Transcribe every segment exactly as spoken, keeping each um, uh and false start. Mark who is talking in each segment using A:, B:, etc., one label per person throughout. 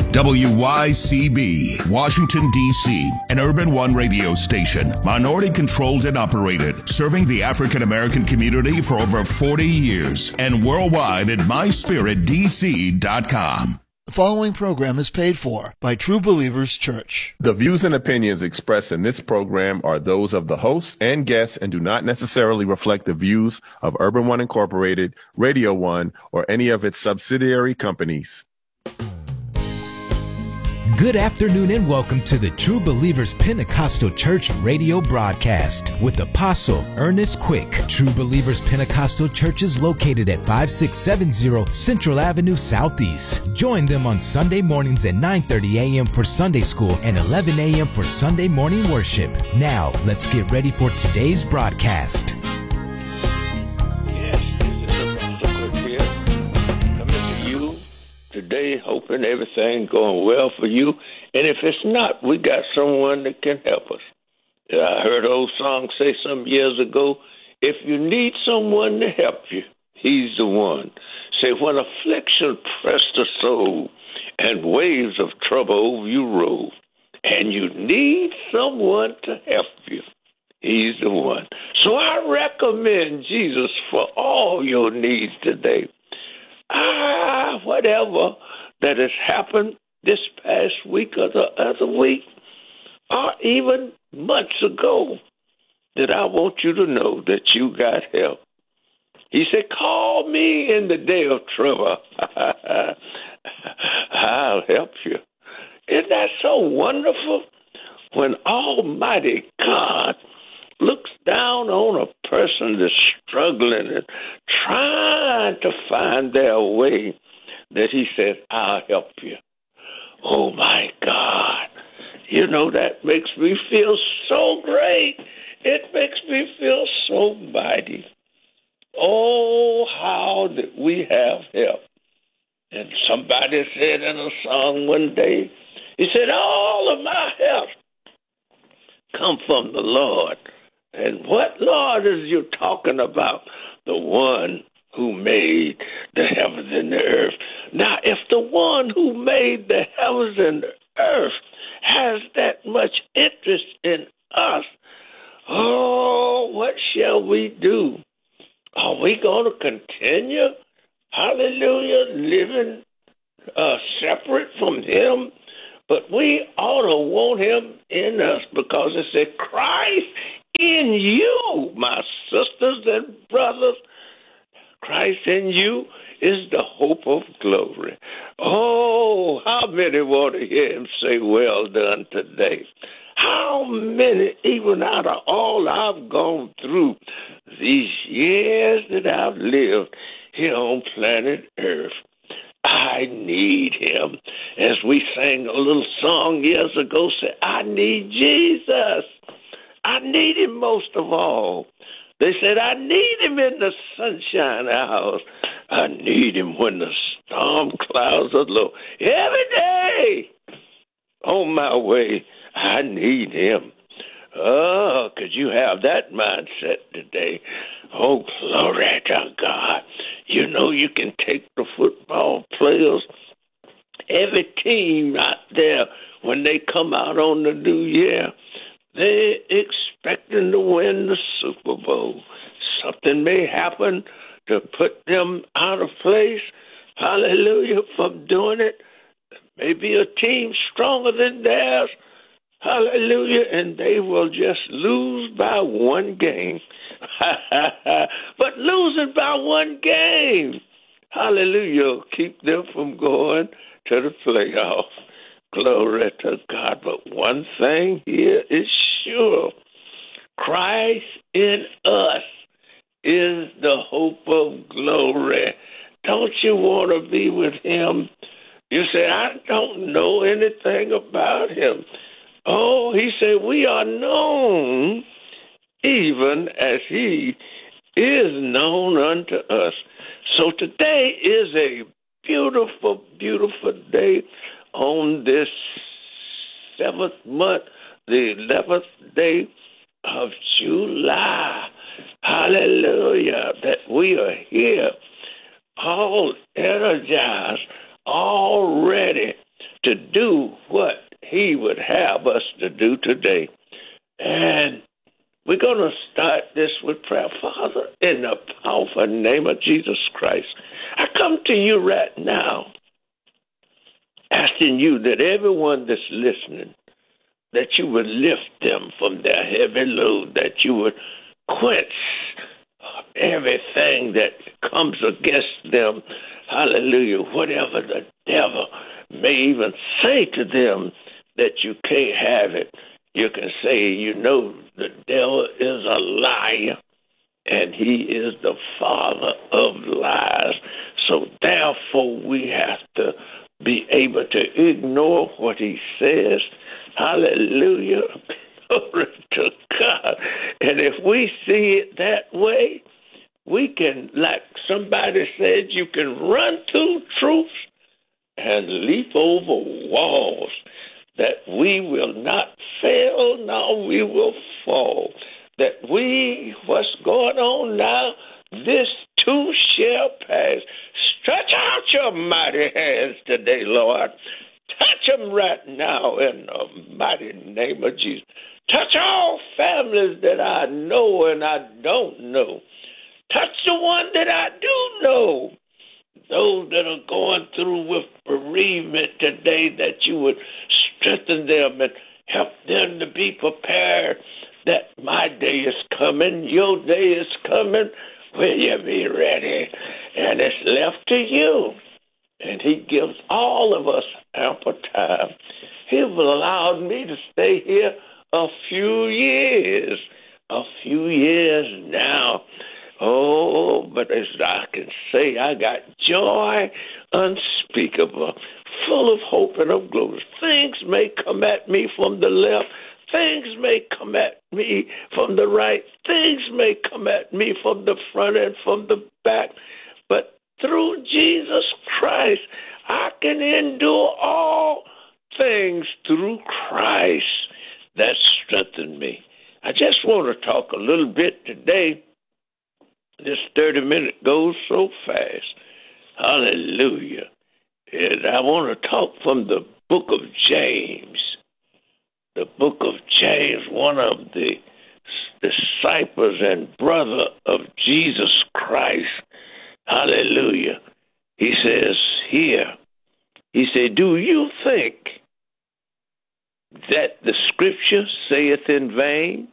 A: W Y C B, Washington, D C, an Urban One radio station, minority-controlled and operated, serving the African-American community for over forty years, and worldwide at my spirit d c dot com.
B: The following program is paid for by True Believers Church.
C: The views and opinions expressed in this program are those of the hosts and guests and do not necessarily reflect the views of Urban One Incorporated, Radio One, or any of its subsidiary companies.
D: Good afternoon and welcome to the True Believers Pentecostal Church radio broadcast with Apostle Ernest Quick. True Believers Pentecostal Church is located at five six seven zero Central Avenue Southeast. Join them on Sunday mornings at nine thirty a.m. for Sunday school and eleven a.m. for Sunday morning worship. Now, let's get ready for today's broadcast.
E: Yes, this is Apostle Quick here, coming to you today, hoping everything going well for you. And if it's not, we got someone that can help us. I heard an old song say some years ago, if you need someone to help you, he's the one. Say, when affliction pressed the soul and waves of trouble over you roll, and you need someone to help you, he's the one. So I recommend Jesus for all your needs today. Ah, whatever that has happened this past week or the other week, or even months ago, that I want you to know that you got help. He said, call me in the day of trouble. I'll help you. Isn't that so wonderful? When Almighty God looks down on a person that's struggling and trying to find their way, that he says, I'll help you. Oh, my God. You know, that makes me feel so great. It makes me feel so mighty. Oh, how that we have help. And somebody said in a song one day, he said, all of my help come from the Lord. And what Lord is you talking about? The one who made the heavens and the earth. Now, if the one who made the heavens and the earth has that much interest in us, oh, what shall we do? Are we going to continue, hallelujah, living uh, separate from him? But we ought to want him in us, because it said, Christ in you, my sisters and brothers, Christ in you is the hope of glory. Oh, how many want to hear him say, well done today? How many, even out of all I've gone through these years that I've lived here on planet Earth, I need him. As we sang a little song years ago, say, I need Jesus. I need him most of all. They said, I need him in the sunshine hours. I need him when the storm clouds are low. Every day on my way, I need him. Oh, could you have that mindset today? Oh, glory to God. You know, you can take the football players, every team out there, when they come out on the new year, they're expecting to win the Super Bowl. Something may happen to put them out of place, hallelujah, from doing it. Maybe a team stronger than theirs, hallelujah, and they will just lose by one game. But losing by one game, hallelujah, keep them from going to the playoffs. Glory to God. But one thing here is sure. Christ in us is the hope of glory. Don't you want to be with him? You say, I don't know anything about him. Oh, he said, we are known even as he is known unto us. So today is a beautiful, beautiful day on this seventh month, the eleventh day of July. Hallelujah, that we are here, all energized, all ready to do what he would have us to do today. And we're going to start this with prayer. Father, in the powerful name of Jesus Christ, I come to you right now, asking you that everyone that's listening, that you would lift them from their heavy load, that you would quench everything that comes against them. Hallelujah. Whatever the devil may even say to them that you can't have it, you can say, you know, the devil is a liar and he is the father of lies. So therefore we have to be able to ignore what he says. Hallelujah. Glory to God. And if we see it that way, we can, like somebody said, you can run through troops and leap over walls, that we will not fail, nor we will fall. That we, what's going on now, this too shall pass. Stretch out your mighty hands today, Lord. Touch them right now in the mighty name of Jesus. Touch all families that I know and I don't know. Touch the one that I do know. Those that are going through with bereavement today, that you would strengthen them and help them to be prepared that my day is coming, your day is coming. Will you be ready? And it's left to you. And he gives all of us ample time. He will allow me to stay here a few years, a few years now. Oh, but as I can say, I got joy unspeakable, full of hope and of glory. Things may come at me from the left. Things may come at me from the right. Things may come at me from the front and from the back. But through Jesus Christ, I can endure all things through Christ that strengthen me. I just want to talk a little bit today. This thirty minutes goes so fast. Hallelujah. And I want to talk from the book of James. The book of James, one of the disciples and brother of Jesus Christ. Hallelujah. He says here, he said, do you think that the scripture saith in vain?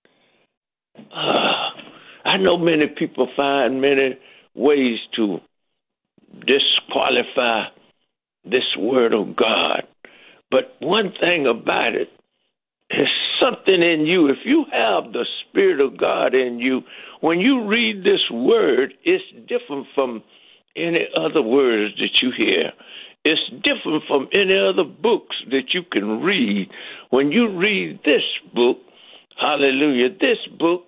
E: Uh, I know many people find many ways to disqualify this word of God. But one thing about it, there's something in you. If you have the Spirit of God in you, when you read this word, it's different from any other words that you hear. It's different from any other books that you can read. When you read this book, hallelujah, this book,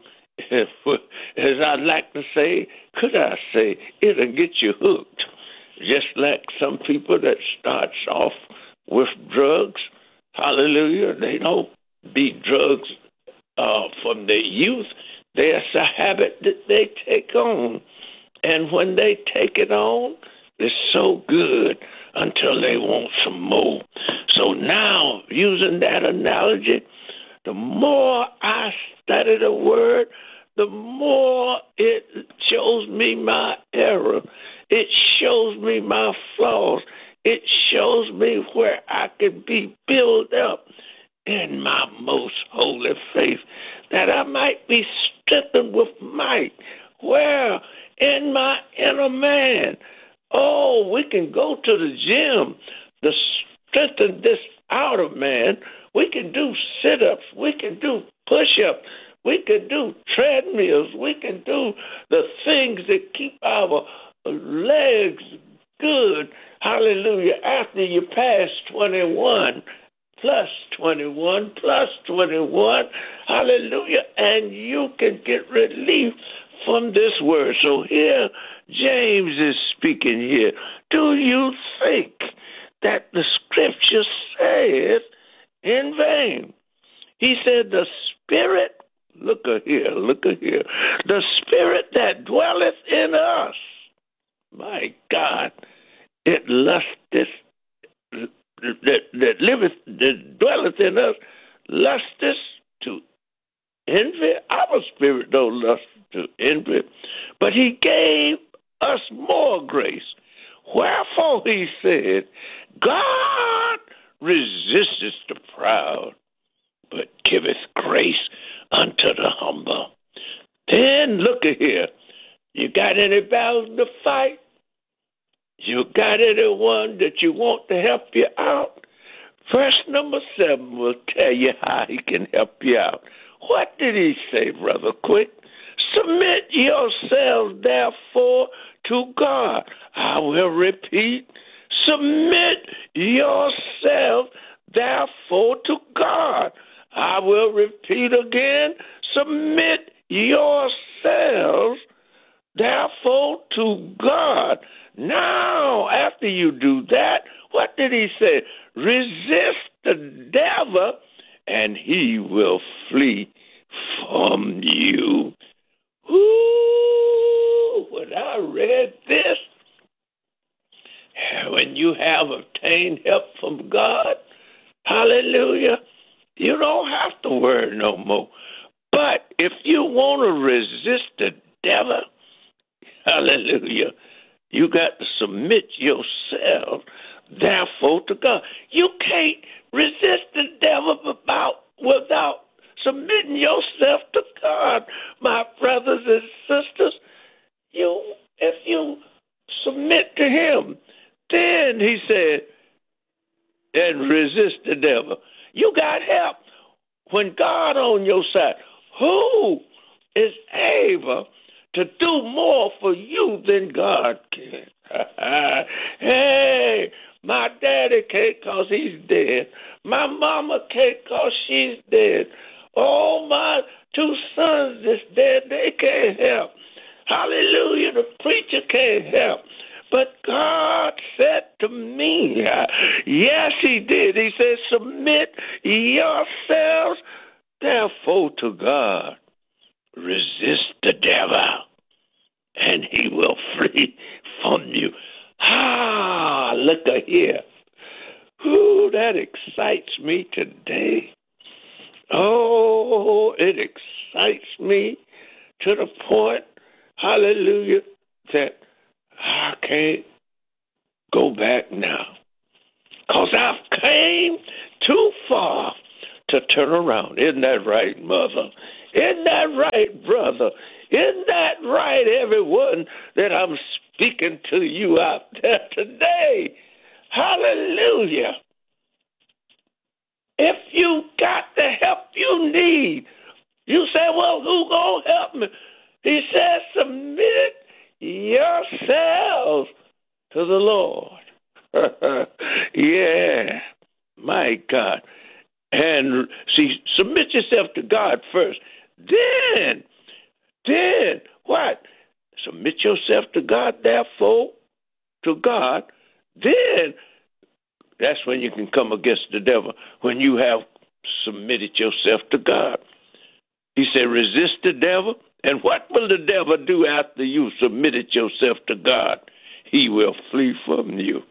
E: as I like to say, could I say, it'll get you hooked. Just like some people that starts off with drugs, hallelujah, they don't beat drugs uh, from their youth. There's a habit that they take on. And when they take it on, it's so good until they want some more. So now, using that analogy, the more I study the word, the more it shows me my error. It shows me my flaws. It shows me where I can be built up in my most holy faith, that I might be strengthened with might. Where? In my inner man. Oh, we can go to the gym to strengthen this outer man. We can do sit-ups. We can do push-ups. We can do treadmills. We can do the things that keep our legs good. Hallelujah. After you pass twenty-one, plus twenty-one, plus twenty-one, hallelujah, and you can get relief from this word. So here, James is speaking here. Do you think that the scripture says in vain? He said, the Spirit, look at here, look at here, the Spirit that dwelleth in us, my God, it lusteth, that, that liveth, that dwelleth in us, lusteth to envy. Our spirit don't lust to envy, but he gave us more grace. Wherefore he said, God resisteth the proud, but giveth grace unto the humble. Then look at here. You got any battles to fight? You got anyone that you want to help you out? Verse number seven will tell you how he can help you out. What did he say, Brother Quick? Submit yourselves, therefore, to God. I will repeat. Submit yourselves, therefore, to God. I will repeat again. Submit yourselves, therefore, to God. Now, after you do that, what did he say? Resist the devil, and he will flee from you. Ooh, when I read this, when you have obtained help from God, hallelujah, you don't have to worry no more. But if you want to resist the devil, hallelujah, you got to submit yourself, therefore, to God. You can't resist the devil about, without submitting yourself to God, my brothers and sisters. You, if you submit to him, then he said, and resist the devil. You got help. When God on your side, who is able to do more for you than God can? Hey, my daddy can't because he's dead. My mama can't because she's dead. Oh, my two sons is dead. They can't help. Hallelujah. The preacher can't help. But God said to me, yes, he did. He said, submit yourselves, therefore, to God. Resist the devil, and he will flee from you. Ah, look at here. Ooh, that excites me today. Oh, it excites me to the point, hallelujah, that I can't go back now. Because I've came too far to turn around. Isn't that right, mother? Isn't that right, brother? Isn't that right, everyone, that I'm speaking to you out there today? Hallelujah. If you got the help you need, you say, well, who gonna help me? He says, submit yourselves to the Lord. Yeah, my God. And see, submit yourself to God first. Then, then, what? Submit yourself to God, therefore, to God. Then, that's when you can come against the devil, when you have submitted yourself to God. He said, resist the devil. And what will the devil do after you submitted yourself to God? He will flee from you.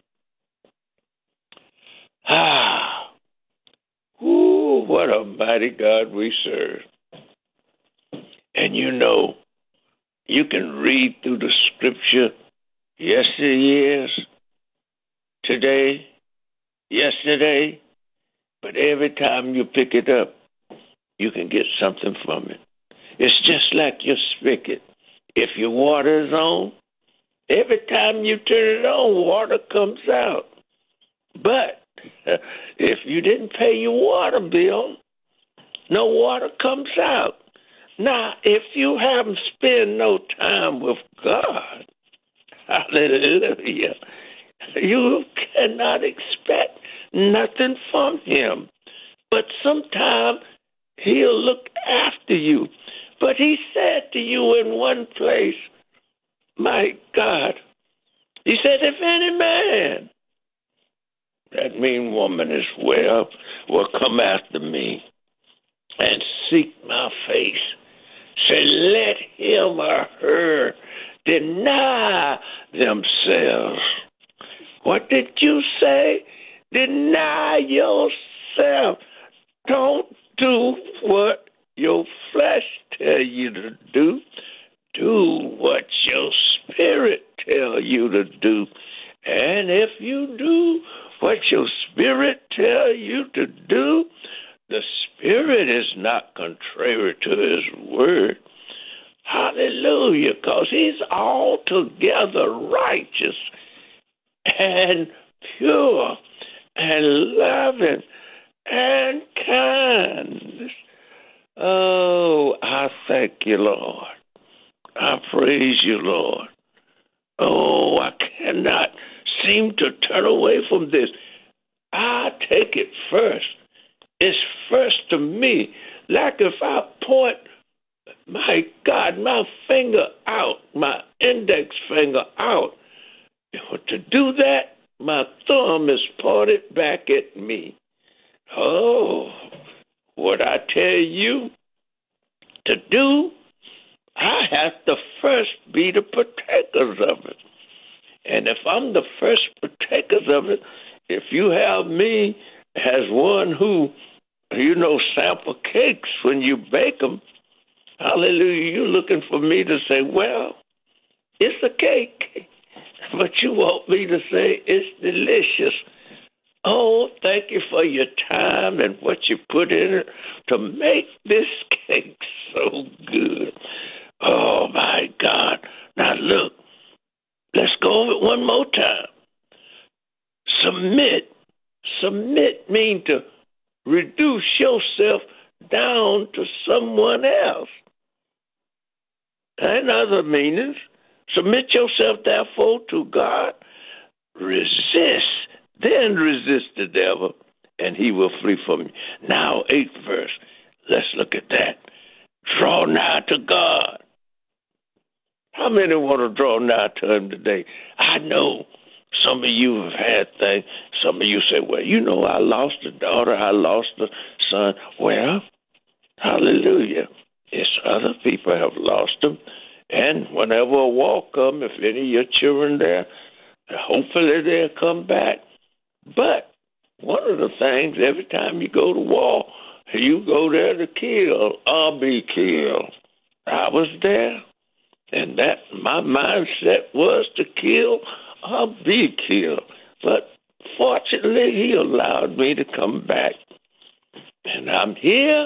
E: Ah. Ooh, what a mighty God we serve. And you know, you can read through the scripture yesteryears, today, yesterday, but every time you pick it up, you can get something from it. It's just like your spigot. If your water is on, every time you turn it on, water comes out. But if you didn't pay your water bill, no water comes out. Now, if you haven't spent no time with God, hallelujah, you cannot expect nothing from him. But sometimes he'll look after you. But he said to you in one place, my God, he said, if any man, that mean woman as well, will come after me and seek my face, say, let him or her deny themselves. What did you say? Deny yourself. Don't do what your flesh tell you to do. Do what your spirit tell you to do. And if you do what your spirit tell you to do, the spirit is not contrary to his word. Hallelujah, because he's altogether righteous and pure and loving and kind. Oh, I thank you, Lord. I praise you, Lord. Oh, I cannot seem to turn away from this. I take it first. It's first to me. Like if I point, my God, my finger out, my index finger out, to do that, my thumb is pointed back at me. Oh, what I tell you to do, I have to first be the partakers of it. And if I'm the first partakers of it, if you have me as one who, you know, sample cakes when you bake them, hallelujah, you're looking for me to say, well, it's a cake. But you want me to say it's delicious. Oh, thank you for your time and what you put in it to make this cake so good. Oh, my God. Now, look, let's go over it one more time. Submit. Submit means to reduce yourself down to someone else. And other meanings. Submit yourself, therefore, to God. Resist. Then resist the devil, and he will flee from you. Now, eighth verse. Let's look at that. Draw nigh to God. How many want to draw nigh to him today? I know some of you have had things. Some of you say, well, you know, I lost a daughter. I lost a son. Well, hallelujah. It's other people have lost them. And whenever a war comes, if any of your children there, hopefully they'll come back. But one of the things, every time you go to war, you go there to kill or be killed. I was there, and that my mindset was to kill or be killed. But fortunately, he allowed me to come back. And I'm here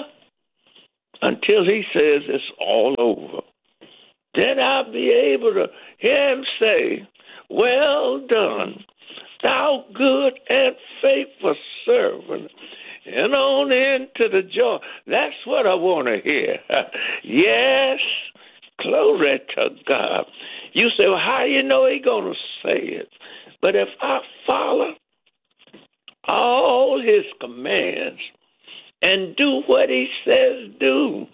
E: until he says it's all over. Then I'll be able to hear him say, well done, thou good and faithful servant, and on into the joy. That's what I want to hear. Yes, glory to God. You say, well, how you know he's going to say it? But if I follow all his commands and do what he says do,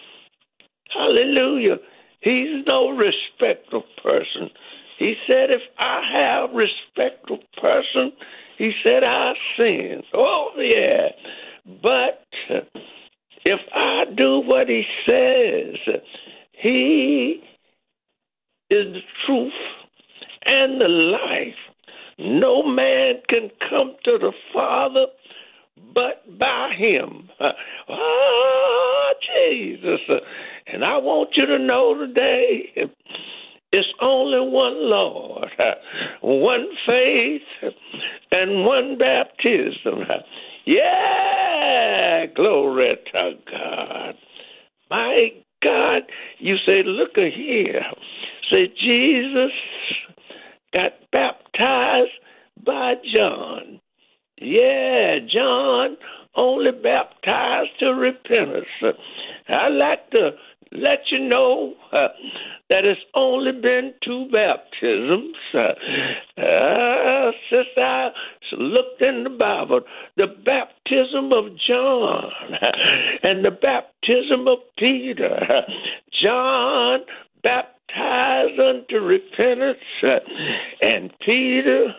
E: hallelujah, he's no respectful person. He said, if I have respectful person, he said, I sin. Oh, yeah. But if I do what he says, he is the truth and the life. No man can come to the Father but by him. Oh, Jesus. And I want you to know today, it's only one Lord, one faith, and one baptism. Yeah, glory to God. My God, you say, look here. Say, Jesus got baptized by John. Yeah, John only baptized to repentance. I like to let you know uh, that it's only been two baptisms. Uh, uh, since I looked in the Bible, the baptism of John and the baptism of Peter. John baptized unto repentance, uh, and Peter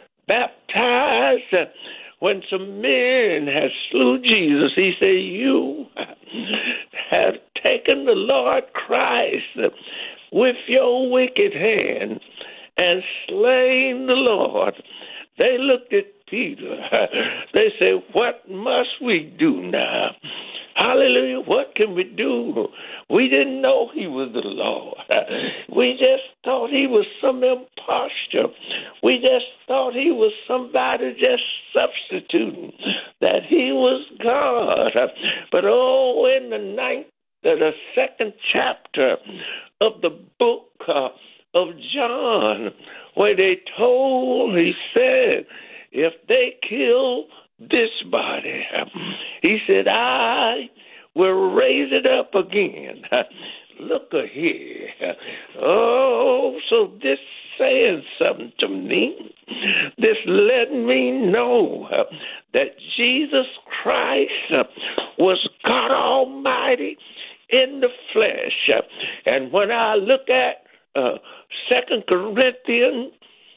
E: baptized uh, when some men had slew Jesus. He said, you have taken the Lord Christ with your wicked hand and slain the Lord. They looked at Peter. They said, what must we do now? Hallelujah, what can we do? We didn't know he was the Lord. We just thought he was some impostor. We just thought he was somebody just substituting, that he was God. But oh, in the ninth, the second chapter of the book uh, of John, where they told, he said, if they kill this body, he said, I will raise it up again. Look here. Oh, so this saying something to me. This letting me know that Jesus Christ was God Almighty in the flesh. And when I look at uh, Second Corinthians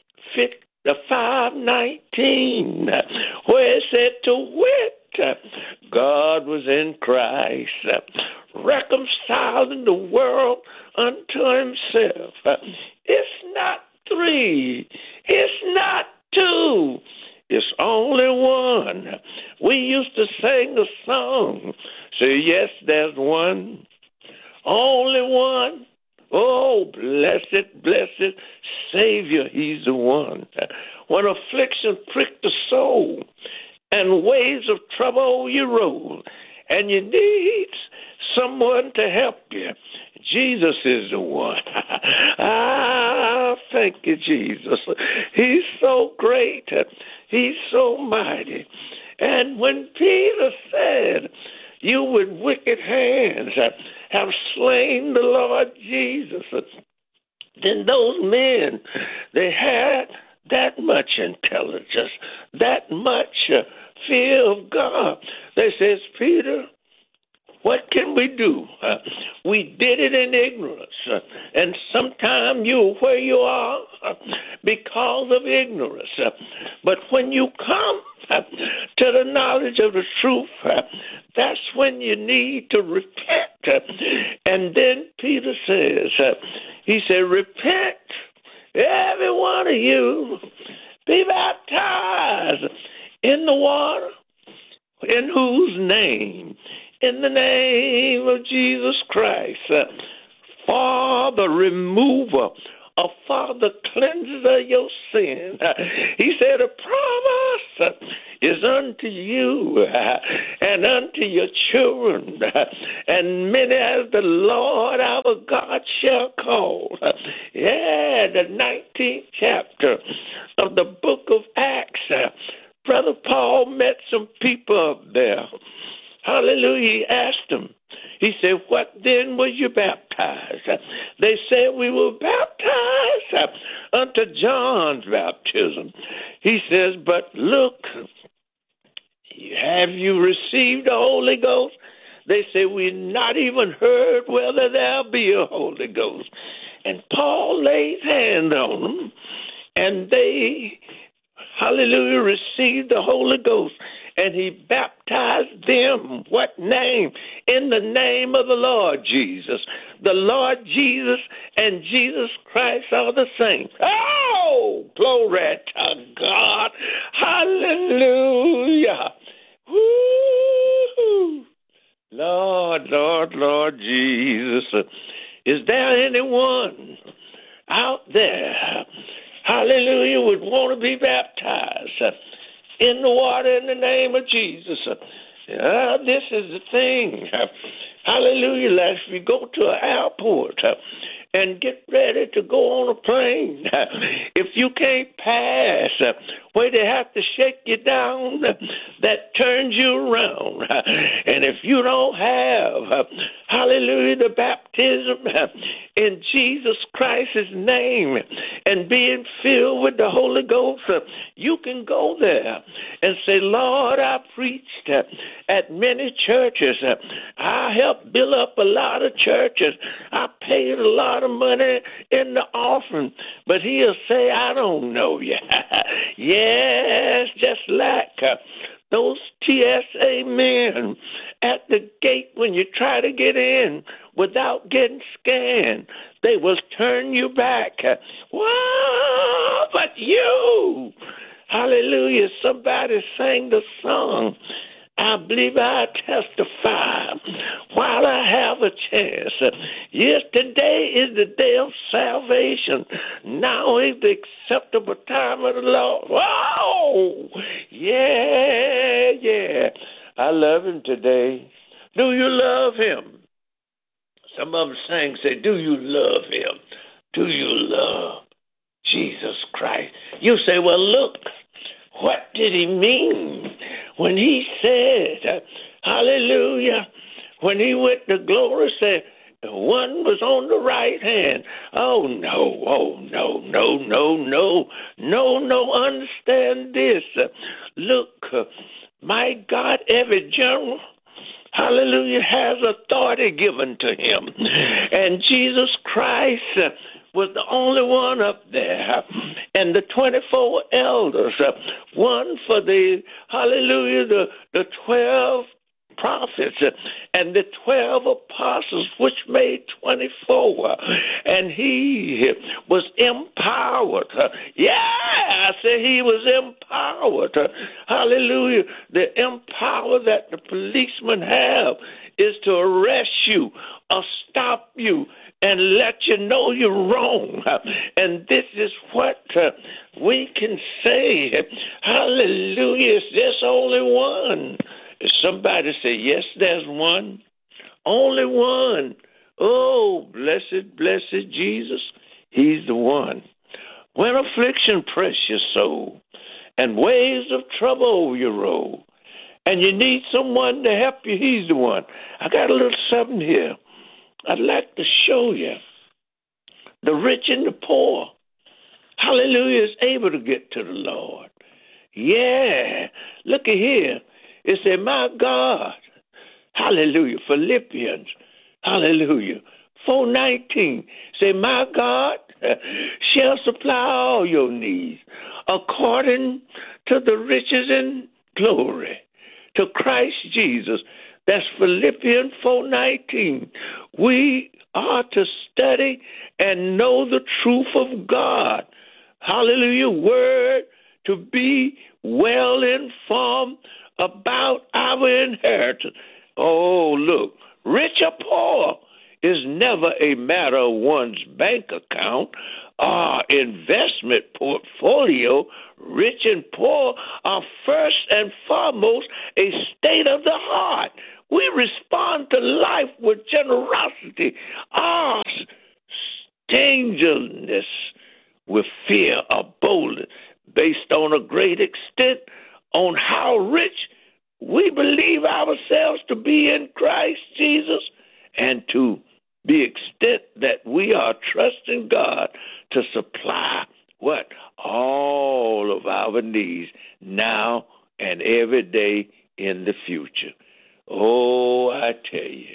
E: five nineteen, where it said, to wit, God was in Christ, reconciling the world unto himself. It's not three. It's not two. It's only one. We used to sing a song. Say, yes, there's one. Only one. Oh, blessed, blessed Savior, he's the one. When affliction pricked the soul and waves of trouble you roll, and you need someone to help you, Jesus is the one. Ah, thank you, Jesus. He's so great. He's so mighty. And when Peter said, you with wicked hands have slain the Lord Jesus, then those men, they had that much intelligence, that much uh, fear of God. They says, Peter, what can we do? Uh, we did it in ignorance. Uh, and sometimes you're where you are uh, because of ignorance. Uh, but when you come uh, to the knowledge of the truth, uh, that's when you need to repent. Uh, and then Peter says, uh, he said, repent, every one of you, be baptized in the water, in whose name? In the name of Jesus Christ, uh, for the remover or for the cleanser of your sin. Uh, he said, a promise uh, is unto you uh, and unto your children, uh, and many as the Lord our God shall call. Uh, yeah, the nineteenth chapter of the book of Acts. Uh, Brother Paul met some people up there. Hallelujah. He asked them. He said, what then was you baptized? They said, we were baptized unto John's baptism. He says, but look, have you received the Holy Ghost? They say, we've not even heard whether there'll be a Holy Ghost. And Paul laid hands on them, and they, hallelujah, received the Holy Ghost. And he baptized them, what name? In the name of the Lord Jesus. The Lord Jesus and Jesus Christ are the same. Oh, glory to God. Hallelujah. Woo-hoo. Lord, Lord, Lord Jesus. Is there anyone out there, hallelujah, would want to be baptized in the water in the name of Jesus? Uh, this is the thing. Hallelujah. Like if you go to an airport uh, and get ready to go on a plane, uh, if you can't pass uh, where they have to shake you down, uh, that turns you around. Uh, and if you don't have, uh, hallelujah, the baptism uh, in Jesus Christ's name and being filled with the Holy Ghost, uh, you can go there and say, Lord, I preached uh, at many churches. Uh, I helped build up a lot of churches. I paid a lot of money in the offering. But he'll say, I don't know you. Yes, just like uh, those T S A men at the gate when you try to get in without getting scanned. They will turn you back. Wow, but you, Hallelujah. Somebody sang the song, I believe I testify while I have a chance. Yes, today is the day of salvation. Now is the acceptable time of the Lord. Whoa! Yeah, yeah. I love him today. Do you love him? Some of them sang, say, do you love him? Do you love Jesus Christ? You say, well, look, what did he mean when he said, hallelujah, when he went to glory, said, one was on the right hand. Oh, no, oh, no, no, no, no, no, no, understand this. Look, my God, every general, hallelujah, has authority given to him. And Jesus Christ was the only one up there. And the twenty-four elders, one for the, hallelujah, the, the twelve prophets and the twelve apostles, which made twenty-four. And he was empowered. Yeah, I said he was empowered. Hallelujah. The empower that the policemen have is to arrest you or stop you and let you know you're wrong. And this is what uh, we can say. Hallelujah. There's only one. Somebody say, yes, there's one. Only one. Oh, blessed, blessed Jesus. He's the one. When affliction press your soul and waves of trouble over your road, and you need someone to help you, he's the one. I got a little something here I'd like to show you. The rich and the poor, hallelujah, is able to get to the Lord. Yeah, look at here. It said, my God, hallelujah, Philippians, hallelujah, four nineteen, say, my God shall supply all your needs according to the riches and glory to Christ Jesus. That's Philippians four nineteen. We are to study and know the truth of God. Hallelujah. Word, to be well informed about our inheritance. Oh, look, rich or poor is never a matter of one's bank account or investment portfolio. Rich and poor are first and foremost a state of the heart. We respond to life with generosity, or stinginess with fear or boldness, based on a great extent on how rich we believe ourselves to be in Christ Jesus, and to the extent that we are trusting God to supply what? All of our needs now and every day in the future. Oh, I tell you,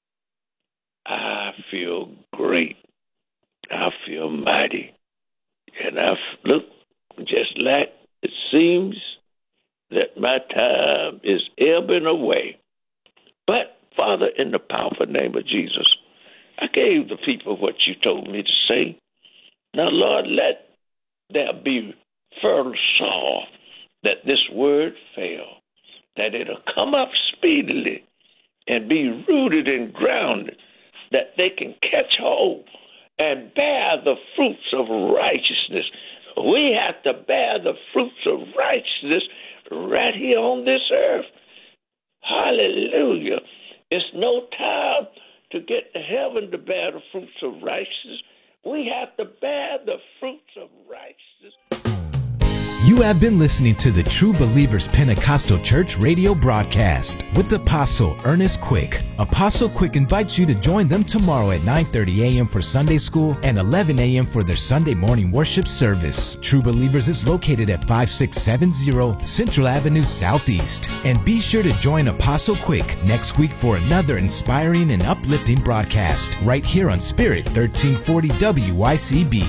E: I feel great. I feel mighty. And I look just like it seems that my time is ebbing away. But, Father, in the powerful name of Jesus, I gave the people what you told me to say. Now, Lord, let there be fertile soil, that this word fail, that it'll come up speedily and be rooted and grounded, that they can catch hold and bear the fruits of righteousness. We have to bear the fruits of righteousness right here on this earth. Hallelujah. It's no time to get to heaven to bear the fruits of righteousness. We have to bear the fruits of righteousness.
D: You have been listening to the True Believers Pentecostal Church radio broadcast with Apostle Ernest Quick. Apostle Quick invites you to join them tomorrow at nine thirty a.m. for Sunday school and eleven a.m. for their Sunday morning worship service. True Believers is located at five six seven zero Central Avenue Southeast. And be sure to join Apostle Quick next week for another inspiring and uplifting broadcast right here on Spirit thirteen forty W Y C B.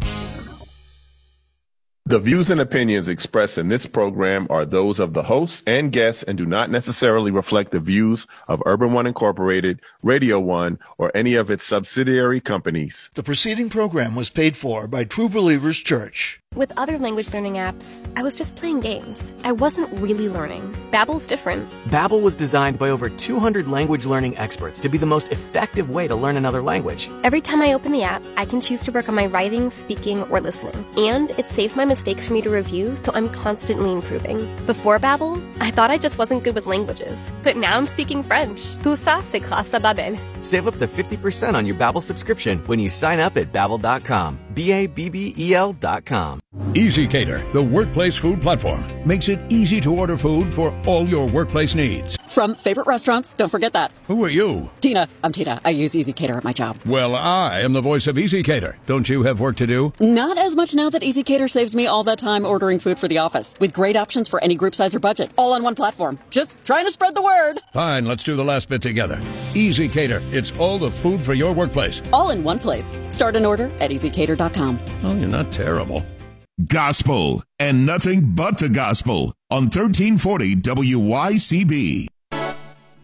C: The views and opinions expressed in this program are those of the hosts and guests and do not necessarily reflect the views of Urban One Incorporated, Radio One, or any of its subsidiary companies.
B: The preceding program was paid for by True Believers Church.
F: With other language learning apps, I was just playing games. I wasn't really learning. Babbel's different.
G: Babbel was designed by over two hundred language learning experts to be the most effective way to learn another language.
F: Every time I open the app, I can choose to work on my writing, speaking, or listening. And it saves my mistakes for me to review, so I'm constantly improving. Before Babbel, I thought I just wasn't good with languages. But now I'm speaking French. Tout ça, c'est grâce à Babbel.
G: Save up to fifty percent on your Babbel subscription when you sign up at babbel dot com. B A B B E L dot com.
H: EasyCater, the workplace food platform, makes it easy to order food for all your workplace needs.
I: From favorite restaurants, don't forget that.
H: Who are you?
I: Tina. I'm Tina. I use EasyCater at my job.
H: Well, I am the voice of EasyCater. Don't you have work to do?
I: Not as much now that EasyCater saves me all that time ordering food for the office, with great options for any group size or budget, all on one platform. Just trying to spread the word.
H: Fine, let's do the last bit together. EasyCater, it's all the food for your workplace.
I: All in one place. Start an order at easy cater dot com.
H: Oh, you're not terrible.
A: Gospel and nothing but the gospel on thirteen forty W Y C B.